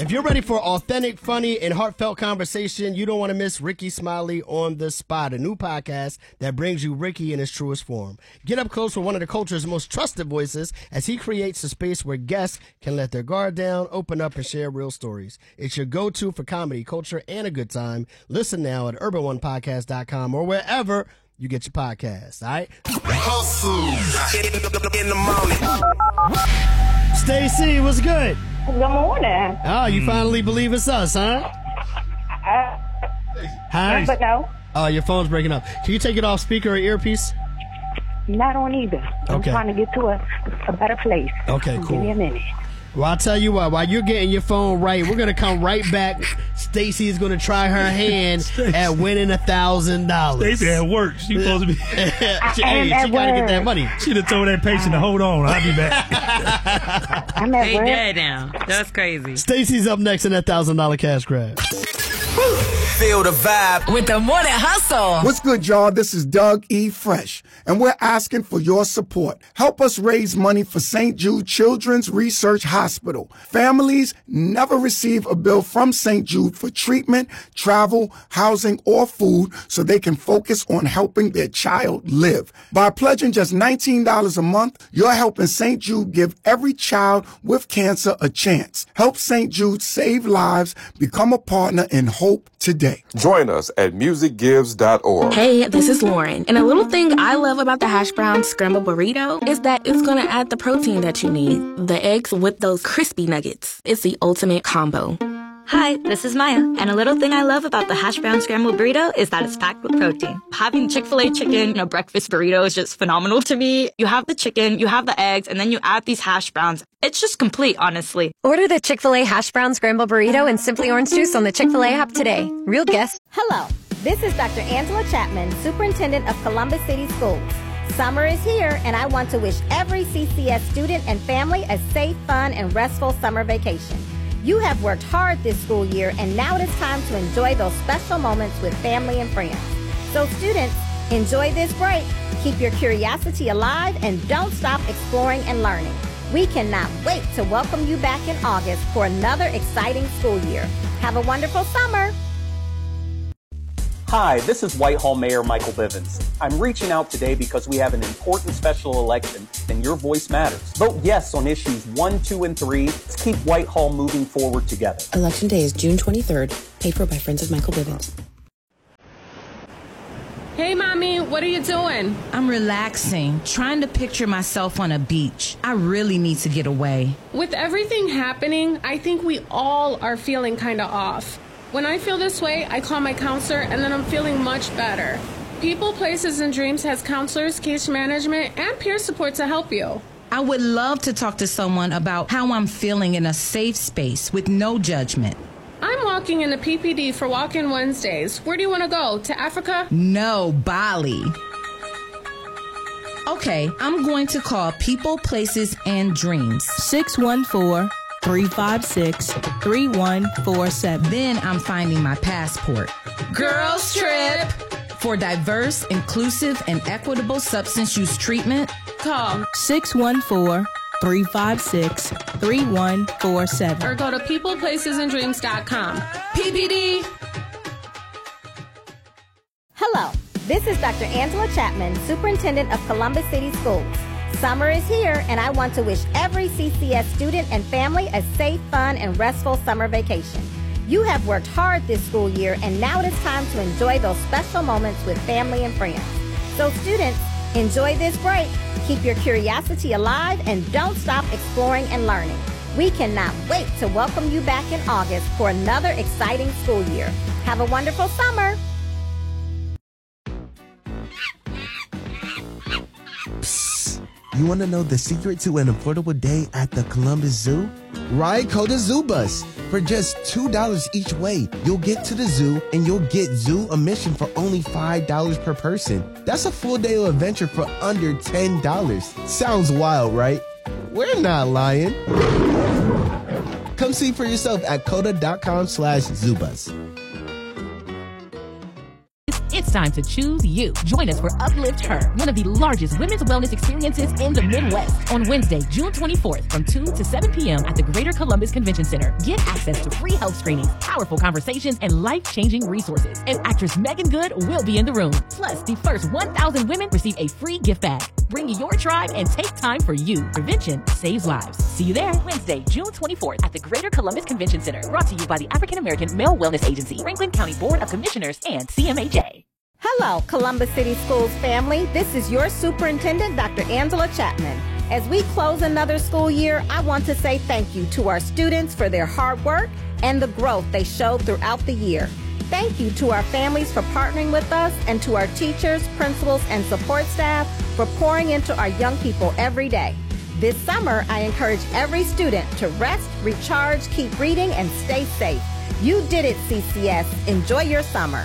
If you're ready for authentic, funny, and heartfelt conversation, you don't want to miss Ricky Smiley on the Spot, a new podcast that brings you Ricky in his truest form. Get up close with one of the culture's most trusted voices as he creates a space where guests can let their guard down, open up, and share real stories. It's your go-to for comedy, culture, and a good time. Listen now at urban1podcast.com or wherever you get your podcasts, all right? Hustle in the morning. Stacey, what's good? Good morning. Oh, you finally believe it's us, huh? Hi? But no, Oh, your phone's breaking up. Can you take it off speaker or earpiece? not on either. I'm Okay. trying to get to a better place. Okay, cool. Give me a minute. Well, I'll tell you what, while you're getting your phone right, we're going to come right back. Stacey is going to try her hand at winning $1,000. Stacey at work. She supposed to be. She got to get that money. She'd have told that patient to hold on. I'll be back. I'm at Hey, work. Dad, now. That's crazy. Stacey's up next in that $1,000 cash grab. Feel the vibe. With the Morning Hustle. What's good, y'all? This is Doug E. Fresh, and we're asking for your support. Help us raise money for St. Jude Children's Research Hospital. Families never receive a bill from St. Jude for treatment, travel, housing, or food so they can focus on helping their child live. By pledging just $19 a month, you're helping St. Jude give every child with cancer a chance. Help St. Jude save lives, become a partner in hope today. Join us at musicgives.org. Hey, this is Lauren. And a little thing I love about the hash brown scramble burrito is that it's going to add the protein that you need. The eggs with those crispy nuggets. It's the ultimate combo. Hi, this is Maya, and a little thing I love about the hash brown scrambled burrito is that it's packed with protein. Having Chick-fil-A chicken in a breakfast burrito is just phenomenal to me. You have the chicken, you have the eggs, and then you add these hash browns. It's just complete, honestly. Order the Chick-fil-A hash brown scrambled burrito and Simply Orange Juice on the Chick-fil-A app today. Real guests. Hello, this is Dr. Angela Chapman, Superintendent of Columbus City Schools. Summer is here, and I want to wish every CCS student and family a safe, fun, and restful summer vacation. You have worked hard this school year, and now it is time to enjoy those special moments with family and friends. So students, enjoy this break, keep your curiosity alive, and don't stop exploring and learning. We cannot wait to welcome you back in August for another exciting school year. Have a wonderful summer. Hi, this is Whitehall Mayor Michael Bivens. I'm reaching out today because we have an important special election and your voice matters. Vote yes on issues 1, 2, and 3. Let's keep Whitehall moving forward together. Election day is June 23rd, paid for by Friends of Michael Bivens. Hey, Mommy, what are you doing? I'm relaxing, trying to picture myself on a beach. I really need to get away. With everything happening, I think we all are feeling kind of off. When I feel this way, I call my counselor, and then I'm feeling much better. People, Places, and Dreams has counselors, case management, and peer support to help you. I would love to talk to someone about how I'm feeling in a safe space with no judgment. I'm walking in the PPD for Walk-In Wednesdays. Where do you want to go? To Africa? No, Bali. Okay, I'm going to call People, Places, and Dreams. 614-356-3147. Then I'm finding my passport. Girls Trip! For diverse, inclusive, and equitable substance use treatment, call 614-356-3147. or go to peopleplacesanddreams.com. PPD! Hello, this is Dr. Angela Chapman, Superintendent of Columbus City Schools. Summer is here, and I want to wish every CCS student and family a safe, fun, and restful summer vacation. You have worked hard this school year, and now it is time to enjoy those special moments with family and friends. So students, enjoy this break, keep your curiosity alive, and don't stop exploring and learning. We cannot wait to welcome you back in August for another exciting school year. Have a wonderful summer. You want to know the secret to an affordable day at the Columbus Zoo? Ride Coda Zoo Bus. For just $2 each way, you'll get to the zoo and you'll get zoo admission for only $5 per person. That's a full day of adventure for under $10. Sounds wild, right? We're not lying. Come see for yourself at coda.com/zoobus. It's it's time to choose you. Join us for Uplift Her, one of the largest women's wellness experiences in the Midwest, on Wednesday, June 24th from 2 to 7 p.m. at the Greater Columbus Convention Center. Get access to free health screenings, powerful conversations, and life-changing resources. And actress Megan Good will be in the room. Plus, the first 1,000 women receive a free gift bag. Bring your tribe and take time for you. Prevention saves lives. See you there Wednesday, June 24th at the Greater Columbus Convention Center. Brought to you by the African American Male Wellness Agency, Franklin County Board of Commissioners, and CMHA. Hello, Columbus City Schools family. This is your superintendent, Dr. Angela Chapman. As we close another school year, I want to say thank you to our students for their hard work and the growth they showed throughout the year. Thank you to our families for partnering with us, and to our teachers, principals, and support staff for pouring into our young people every day. This summer, I encourage every student to rest, recharge, keep reading, and stay safe. You did it, CCS. Enjoy your summer.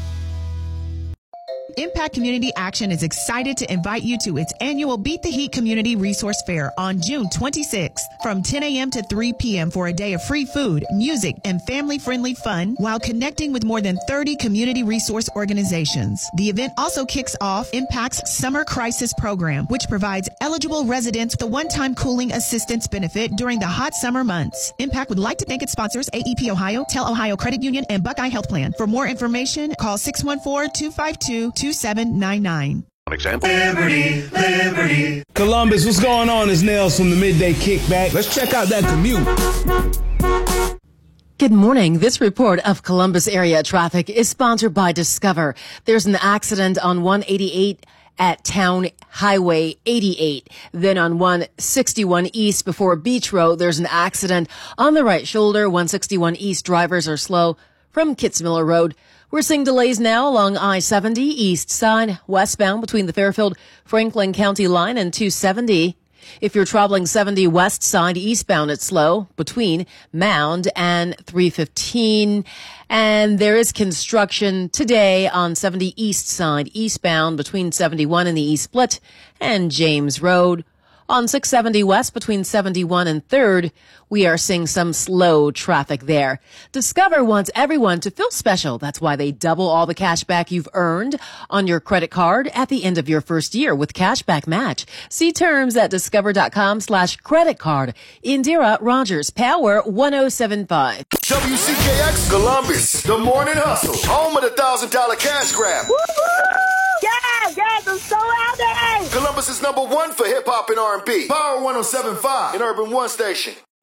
Impact Community Action is excited to invite you to its annual Beat the Heat Community Resource Fair on June 26th from 10 a.m. to 3 p.m. for a day of free food, music, and family-friendly fun while connecting with more than 30 community resource organizations. The event also kicks off Impact's Summer Crisis Program, which provides eligible residents the one-time cooling assistance benefit during the hot summer months. Impact would like to thank its sponsors, AEP Ohio, Tel Ohio Credit Union, and Buckeye Health Plan. For more information, call 614-252-2799. Example. Liberty. Columbus, what's going on? It's Nails from the Midday Kickback. Let's check out that commute. Good morning. This report of Columbus area traffic is sponsored by Discover. There's an accident on 188 at Town Highway 88. Then on 161 East before Beach Road, there's an accident on the right shoulder. 161 East drivers are slow from Kitzmiller Road. We're seeing delays now along I-70 east side, westbound between the Fairfield-Franklin County line and 270. If you're traveling 70 west side eastbound, it's slow between Mound and 315. And there is construction today on 70 east side eastbound between 71 and the East Split and James Road. On 670 west between 71 and 3rd, we are seeing some slow traffic there. Discover wants everyone to feel special. That's why they double all the cash back you've earned on your credit card at the end of your first year with Cashback Match. See terms at discover.com/credit card. Indira Rogers, Power 107.5. WCKX Columbus, the morning hustle, home of the $1,000 cash grab. Yes, I'm so happy. Columbus is #1 for hip hop and R&B. Power 107.5, an Urban One station.